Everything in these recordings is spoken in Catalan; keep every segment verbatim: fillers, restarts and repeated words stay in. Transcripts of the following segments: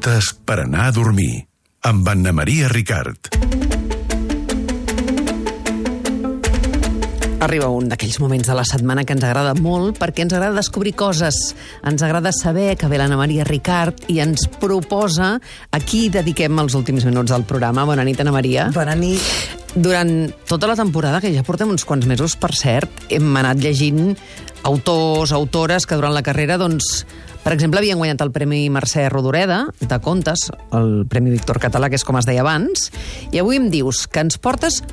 Contes per anar a dormir, amb Anna Maria Ricard. Arriba un d'aquells moments de la setmana que ens agrada molt perquè ens agrada descobrir coses, ens agrada saber que ve l'Anna Maria Ricard i ens proposa a qui dediquem els últims minuts del programa. Bona nit, Anna Maria. Bona nit. Durant tota la temporada, que ja portem uns quants mesos, per cert, hem anat llegint autors, autores que durant la carrera, doncs, per exemple, havien guanyat el Premi Mercè Rodoreda de contes, el Premi Víctor Català, que és com es deia abans, i avui em dius que ens portes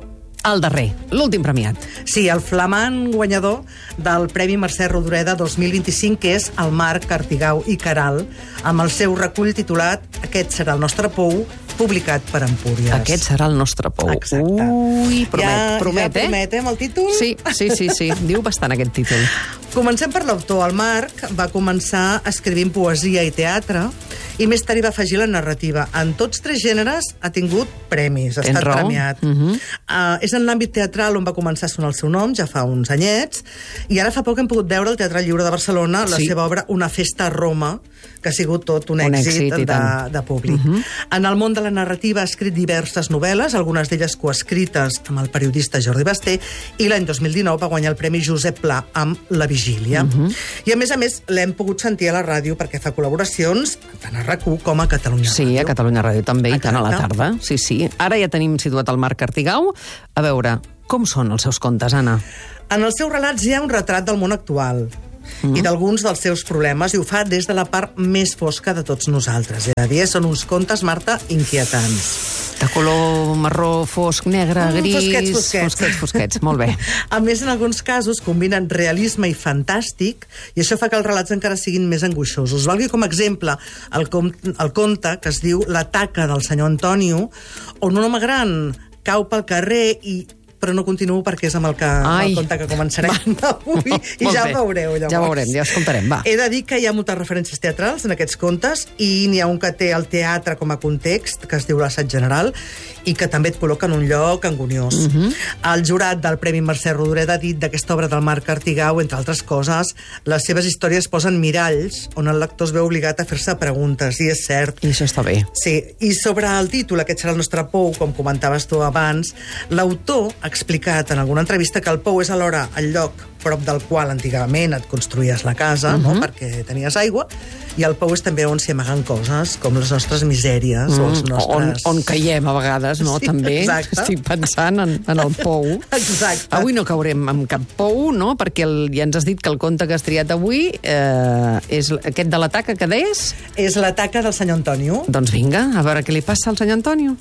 el darrer, l'últim premiat. Sí, el flamant guanyador del Premi Mercè Rodoreda dos mil vint-i-cinc, que és el Marc Artigau i Queralt, amb el seu recull titulat Aquest serà el nostre pou, publicat per Empúries. Aquest serà el nostre pou. Exacte. Ui, promet, ja, promet, ja eh? promet, eh, amb el títol? Sí, sí, sí, sí. Diu bastant aquest títol. Comencem per l'autor. El Marc va començar escrivint poesia i teatre i més tard hi va afegir la narrativa. En tots tres gèneres ha tingut premis, ha Tens estat raó. premiat. Uh -huh. uh, és en l'àmbit teatral on va començar a sonar el seu nom, ja fa uns anyets, i ara fa poc hem pogut veure al Teatre Lliure de Barcelona la Sí. seva obra Una festa a Roma, que ha sigut tot un, Un èxit, èxit, i de, tant. de públic. Uh -huh. En el món de la narrativa ha escrit diverses novel·les, algunes d'elles coescrites amb el periodista Jordi Basté, i l'any dos mil dinou va guanyar el Premi Josep Pla amb La Vigília. Uh -huh. I a més a més l'hem pogut sentir a la ràdio perquè fa col·laboracions tant a R A C U com a Catalunya Ràdio. Sí, a Catalunya Ràdio també, i tant a la Exacte. tarda. Sí, sí. Ara ja tenim situat el Marc Artigau. A veure, com són els seus contes, Anna? En els seus relats hi ha un retrat del món actual mm. i d'alguns dels seus problemes, i ho fa des de la part més fosca de tots nosaltres. És a dir, són uns contes, Marta, inquietants. De color marró, fosc, negre, Mm, gris... fosquets, fosquets. Fosquets, fosquets, molt bé. A més, en alguns casos combinen realisme i fantàstic, i això fa que els relats encara siguin més angoixosos. Valgui com a exemple el, com, el conte que es diu La taca del senyor Antonio, on un home gran cau pel carrer i però no continuo perquè és amb el, que, amb el conte que començarem avui, i ja ho veureu, llavors. Ja ho veurem, ja ho escoltarem, va. He de dir que hi ha moltes referències teatrals en aquests contes, i n'hi ha un que té el teatre com a context, que es diu L'assaig general, i que també et col·loca en un lloc anguniós. Uh -huh. El jurat del Premi Mercè Rodoreda ha dit d'aquesta obra del Marc Artigau, entre altres coses, les seves històries posen miralls on el lector es veu obligat a fer-se preguntes, i és cert. I això està bé. Sí, i sobre el títol, Aquest serà el nostre pou, com comentaves tu abans, l'autor ha explicat en alguna entrevista que el pou és alhora el lloc prop del qual antigament et construïes la casa, uh -huh. no?, perquè tenies aigua, i el pou és també on s'hi amaguen coses, com les nostres misèries, mm, o els nostres... On, on caiem a vegades, no?, Sí, també. exacte. Estic pensant en, en el pou. Exacte. Avui no caurem en cap pou, no?, perquè el, ja ens has dit que el conte que has triat avui eh, és aquest de la taca, que deies? És la taca del senyor Antonio. Doncs vinga, a veure què li passa al senyor Antonio.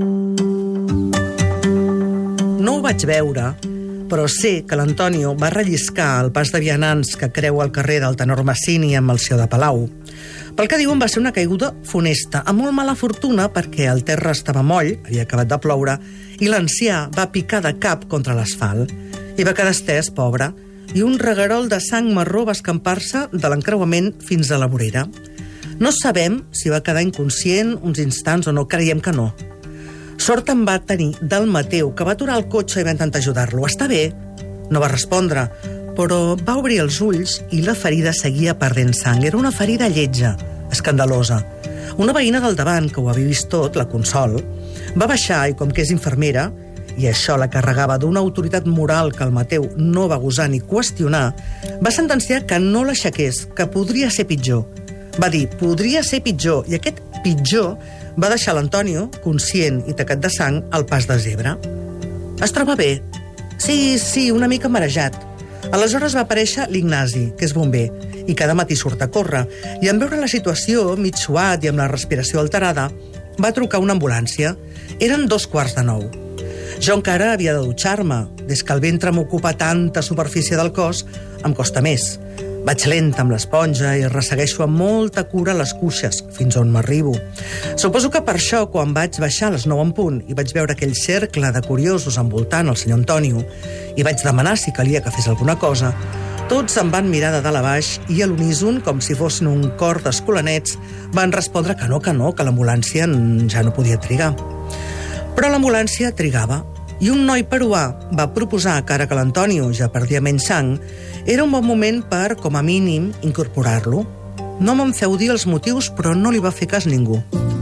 No ho vaig veure, però sé que l'Antonio va relliscar el pas de vianants que creua el carrer del tenor Massini amb el Sió de Palau. Pel que diuen, va ser una caiguda funesta, amb molt mala fortuna perquè el terra estava moll, havia acabat de ploure, i l'ancià va picar de cap contra l'asfalt. I va quedar estès, pobre, i un reguerol de sang marró va escampar-se de l'encreuament fins a la vorera. No sabem si va quedar inconscient uns instants o no, creiem que no. Sort en va tenir del Mateu, que va aturar el cotxe i va intentar ajudar-lo. Està bé? No va respondre, però va obrir els ulls i la ferida seguia perdent sang. Era una ferida lletja, escandalosa. Una veïna del davant, que ho havia vist tot, la Consol, va baixar i, com que és infermera, i això la carregava d'una autoritat moral que el Mateu no va gosar ni qüestionar, va sentenciar que no l'aixequés, que podria ser pitjor. Va dir, podria ser pitjor, i aquest pitjor va deixar l'Antonio, conscient i tacat de sang, al pas de zebra. Es troba bé? Sí, sí, una mica marejat. Aleshores va aparèixer l'Ignasi, que és bomber, i cada matí surt a córrer, i en veure la situació, mig suat i amb la respiració alterada, va trucar una ambulància. Eren dos quarts de nou. Jo encara havia de dutxar-me. Des que el ventre m'ocupa tanta superfície del cos, em costa més. Vaig lenta amb l'esponja i ressegueixo amb molta cura les cuixes, fins on m'arribo. Suposo que per això, quan vaig baixar a les nou en punt i vaig veure aquell cercle de curiosos envoltant el senyor Antonio, i vaig demanar si calia que fes alguna cosa, tots em van mirar de dalt a baix i a l'uníson, com si fossin un cor d'escolanets, van respondre que no, que no, que l'ambulància ja no podia trigar. Però l'ambulància trigava, i un noi peruà va proposar que ara que l'Antonio ja perdia menys sang, era un bon moment per, com a mínim, incorporar-lo. No me'n feu dir els motius, però no li va fer cas ningú.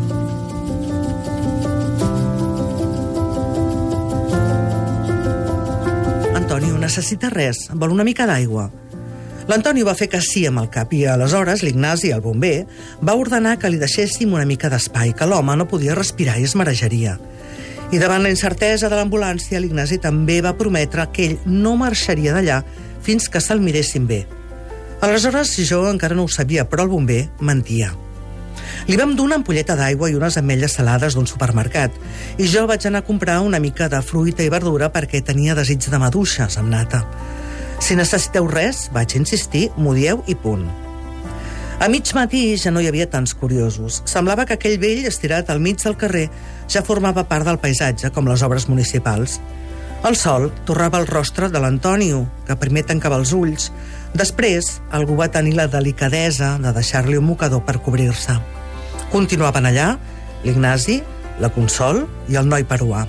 Antonio necessita res, vol una mica d'aigua. L'Antonio va fer que sí amb el cap i aleshores l'Ignasi, el bomber, va ordenar que li deixéssim una mica d'espai, que l'home no podia respirar i es marejaria. I davant la incertesa de l'ambulància, l'Ignasi també va prometre que ell no marxaria d'allà fins que se'l miressin bé. Aleshores, jo encara no ho sabia, però el bomber mentia. Li vam dur una ampolleta d'aigua i unes ametlles salades d'un supermercat, i jo vaig anar a comprar una mica de fruita i verdura perquè tenia desig de maduixes amb nata. Si necessiteu res, vaig insistir, m'ho dieu i punt. A mig matí ja no hi havia tants curiosos. Semblava que aquell vell estirat al mig del carrer ja formava part del paisatge, com les obres municipals. El sol torrava el rostre de l'Antonio, que primer tancava els ulls. Després, algú va tenir la delicadesa de deixar-li un mocador per cobrir-se. Continuaven allà l'Ignasi, la Consol i el noi peruà.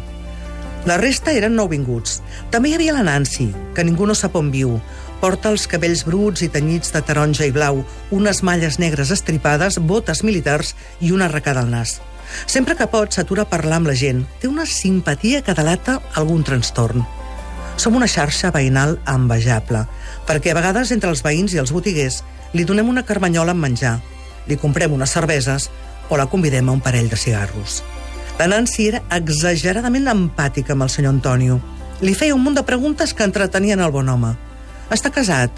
La resta eren nouvinguts. També hi havia la Nancy, que ningú no sap on viu. Porta els cabells bruts i tenyits de taronja i blau, unes malles negres estripades, botes militars i una arracada al nas. Sempre que pot s'atura a parlar amb la gent. Té una simpatia que delata algun trastorn. Som una xarxa veïnal envejable, perquè a vegades entre els veïns i els botiguers li donem una carmanyola amb menjar, li comprem unes cerveses o la convidem a un parell de cigarros. La Nancy era exageradament empàtica amb el senyor Antonio. Li feia un munt de preguntes que entretenien el bon home. Està casat?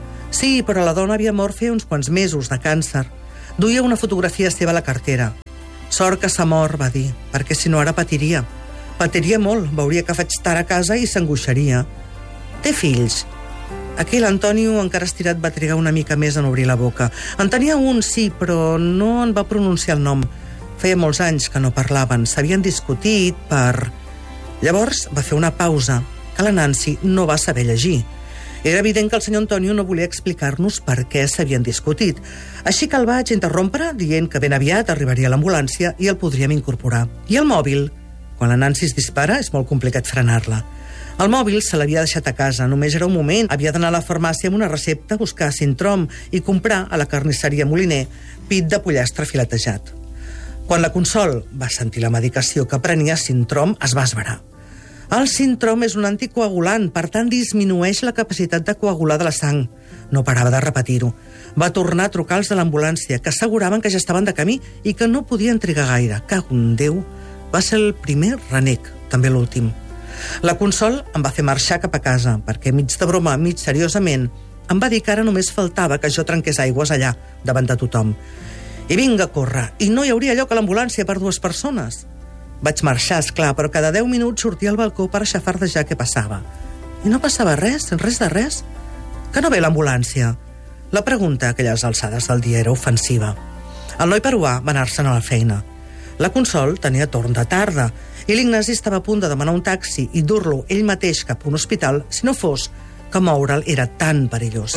Sí, però la dona havia mort feia uns quants mesos de càncer. Duia una fotografia seva a la cartera. Sort que s'ha mort, va dir, perquè si no ara patiria. Patiria molt, veuria que faig tard a casa i s'angoixaria. Té fills? Aquí l'Antonio, encara estirat, va trigar una mica més en obrir la boca. En tenia un, sí, però no en va pronunciar el nom. Feia molts anys que no parlaven, s'havien discutit per... Llavors va fer una pausa, que la Nancy no va saber llegir. Era evident que el senyor Antonio no volia explicar-nos per què s'havien discutit, així que el vaig interrompre dient que ben aviat arribaria l'ambulància i el podríem incorporar. I el mòbil? Quan la Nancy es dispara és molt complicat frenar-la. El mòbil se l'havia deixat a casa, només era un moment. Havia d'anar a la farmàcia amb una recepta, buscar Sintrom i comprar a la carnisseria Moliner pit de pollastre filetejat. Quan la Consol va sentir la medicació que prenia Sintrom, es va esverar. El Sintrom és un anticoagulant, per tant disminueix la capacitat de coagular de la sang. No parava de repetir-ho. Va tornar a trucar als de l'ambulància, que asseguraven que ja estaven de camí i que no podien trigar gaire. Cago en Déu! Va ser el primer renec, també l'últim. La Consol em va fer marxar cap a casa, perquè mig de broma, mig seriosament, em va dir que ara només faltava que jo trenqués aigües allà, davant de tothom. I vinga a córrer, i no hi hauria lloc a l'ambulància per dues persones. Vaig marxar, esclar, però cada deu minuts sortia al balcó per aixafardejar què passava. I no passava res, res de res. Que no ve l'ambulància? La pregunta a aquelles alçades del dia era ofensiva. El noi peruà va anar-se'n a la feina. La Consol tenia torn de tarda i l'Ignasi estava a punt de demanar un taxi i dur-lo ell mateix cap a un hospital si no fos que moure'l era tan perillós.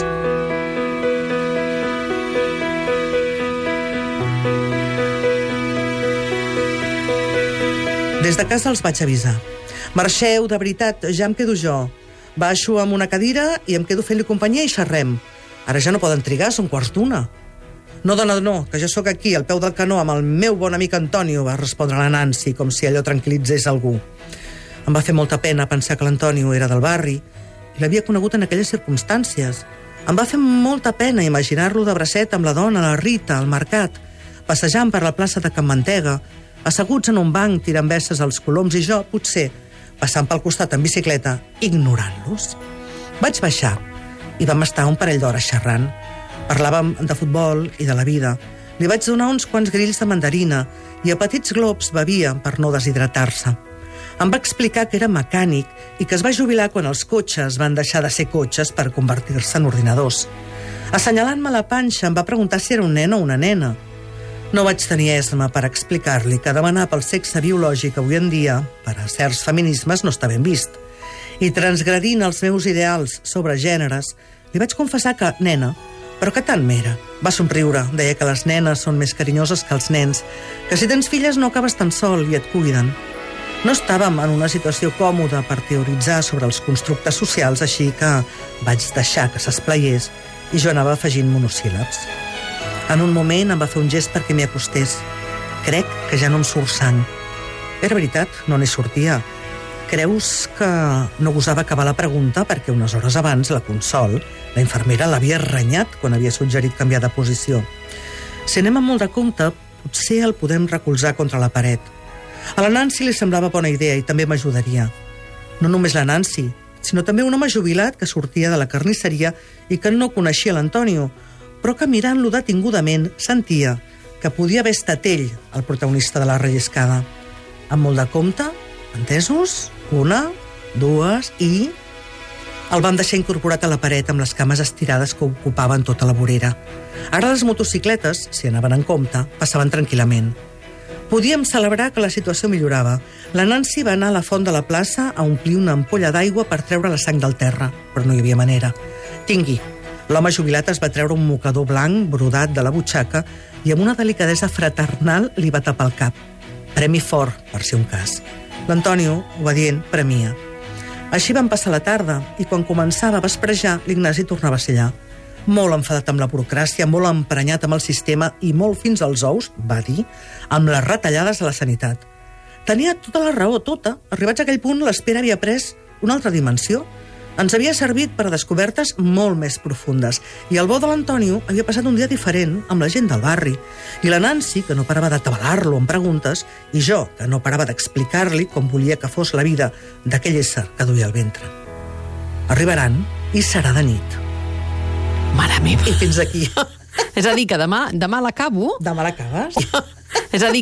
Des de casa els vaig avisar. Marxeu, de veritat, ja em quedo jo. Baixo amb una cadira i em quedo fent-li companyia i xerrem. Ara ja no poden trigar, són quarts d'una. No, dona, no, que jo sóc aquí, al peu del canó, amb el meu bon amic Antonio, va respondre la Nancy, com si allò tranquil·litzés algú. Em va fer molta pena pensar que l'Antonio era del barri i l'havia conegut en aquelles circumstàncies. Em va fer molta pena imaginar-lo de bracet amb la dona, la Rita, al mercat, passejant per la plaça de Can Mantega, asseguts en un banc tirant besses als coloms i jo, potser, passant pel costat en bicicleta, ignorant-los. Vaig baixar i vam estar un parell d'hores xerrant. Parlàvem de futbol i de la vida. Li vaig donar uns quants grills de mandarina i a petits globs bevia per no deshidratar-se. Em va explicar que era mecànic i que es va jubilar quan els cotxes van deixar de ser cotxes per convertir-se en ordinadors. Assenyalant-me la panxa em va preguntar si era un nen o una nena. No vaig tenir esma per explicar-li que demanar pel sexe biològic avui en dia, per a certs feminismes, no està ben vist. I transgredint els meus ideals sobre gèneres, li vaig confessar que, nena, però que tant m'era. Va somriure, deia que les nenes són més carinyoses que els nens, que si tens filles no acabes tan sol i et cuiden. No estàvem en una situació còmoda per teoritzar sobre els constructes socials, així que vaig deixar que s'esplaiés i jo anava afegint monosíl·labs. En un moment em va fer un gest perquè m'hi acostés. Crec que ja no em surt sang. Era veritat, no n'hi sortia. Creus que no gosava acabar la pregunta perquè unes hores abans la Consol, la infermera, l'havia renyat quan havia suggerit canviar de posició. Si anem amb molt de compte, potser el podem recolzar contra la paret. A la Nancy li semblava bona idea i també m'ajudaria. No només la Nancy, sinó també un home jubilat que sortia de la carnisseria i que no coneixia l'Antonio, però que mirant-lo detingudament sentia que podia haver estat ell el protagonista de la relliscada. Amb molt de compte, entesos? Una, dues i... El van deixar incorporat a la paret amb les cames estirades que ocupaven tota la vorera. Ara les motocicletes, si anaven en compte, passaven tranquil·lament. Podíem celebrar que la situació millorava. La Nancy va anar a la font de la plaça a omplir una ampolla d'aigua per treure la sang del terra, però no hi havia manera. Tingui. L'home jubilat es va treure un mocador blanc brodat de la butxaca i amb una delicadesa fraternal li va tapar el cap. Premi fort, per ser un cas. L'Antonio, obedient, premia. Així van passar la tarda i quan començava a vesprejar, l'Ignasi tornava a ser allà. Molt enfadat amb la burocràcia, molt emprenyat amb el sistema i molt fins als ous, va dir, amb les retallades a la sanitat. Tenia tota la raó, tota. Arribats a aquell punt, l'espera havia pres una altra dimensió. Ens havia servit per a descobertes molt més profundes. I el bo de l'Antonio havia passat un dia diferent amb la gent del barri. I la Nancy, que no parava d'atabalar-lo amb preguntes, i jo, que no parava d'explicar-li com volia que fos la vida d'aquell ésser que duia al ventre. Arribaran i serà de nit. Mare meva. I fins aquí. És a dir, que demà, demà l'acabo... Demà l'acabes? És a dir,